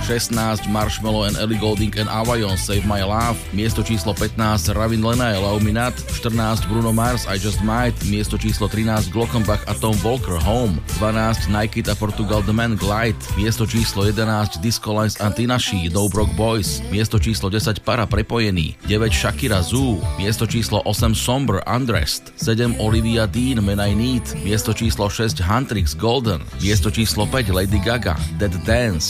16 Marshmello and Ellie Goulding and Avayon Save My Love, miesto číslo 15 Ravin Lenay Love Me Not, 14 Bruno Mars I Just Might, miesto číslo 13 Glockenbach a Tom Walker Home, 12 Nike a Portugal The Man Glide, miesto číslo 11 Disco Lines and Tinashi Dobrok Boys, miesto číslo 10 Para Prepojený, 9 Shakira Zoo, miesto číslo 8 Somber Undressed, 7 Olivia Dean Man I Need, miesto číslo 6 Huntrix Golden, miesto číslo 5 Lady Gaga Dead Dance,